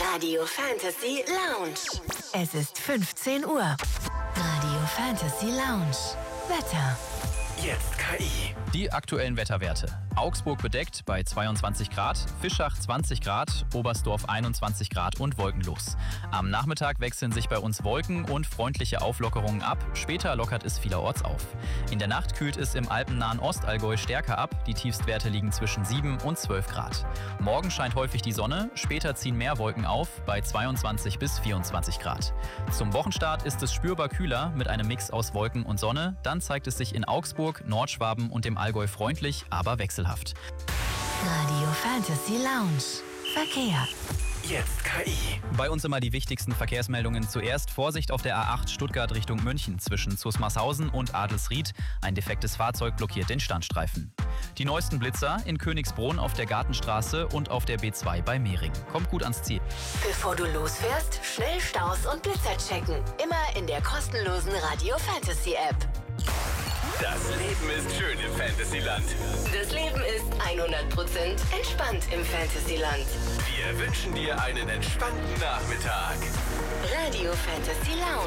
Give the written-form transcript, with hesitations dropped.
Radio Fantasy Lounge. Es ist 15 Uhr. Radio Fantasy Lounge. Wetter. Jetzt KI. Die aktuellen Wetterwerte. Augsburg bedeckt bei 22 Grad, Fischach 20 Grad, Oberstdorf 21 Grad und wolkenlos. Am Nachmittag wechseln sich bei uns Wolken und freundliche Auflockerungen ab. Später lockert es vielerorts auf. In der Nacht kühlt es im alpennahen Ostallgäu stärker ab. Die Tiefstwerte liegen zwischen 7 und 12 Grad. Morgen scheint häufig die Sonne, später ziehen mehr Wolken auf bei 22 bis 24 Grad. Zum Wochenstart ist es spürbar kühler mit einem Mix aus Wolken und Sonne. Dann zeigt es sich in Augsburg, Nordschwaben und dem Allgäu freundlich, aber wechselhaft. Radio Fantasy Lounge. Verkehr. Jetzt KI. Bei uns immer die wichtigsten Verkehrsmeldungen. Zuerst Vorsicht auf der A8 Stuttgart Richtung München zwischen Zusmarshausen und Adelsried. Ein defektes Fahrzeug blockiert den Standstreifen. Die neuesten Blitzer in Königsbrunn auf der Gartenstraße und auf der B2 bei Mehring. Kommt gut ans Ziel. Bevor du losfährst, schnell Staus und Blitzer checken. Immer in der kostenlosen Radio Fantasy App. Das Leben ist schön im Fantasyland. Das Leben ist 100% entspannt im Fantasyland. Wir wünschen dir einen entspannten Nachmittag. Radio Fantasy Lounge.